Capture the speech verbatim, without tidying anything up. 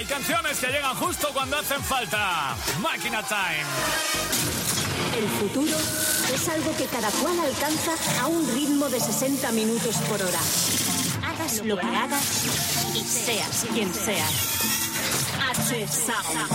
canciones que llegan justo cuando hacen falta. Máquina Time. El futuro es algo que cada cual alcanza a un ritmo de sesenta minutos por hora. Hagas lo que hagas y seas quien seas. H-Sound.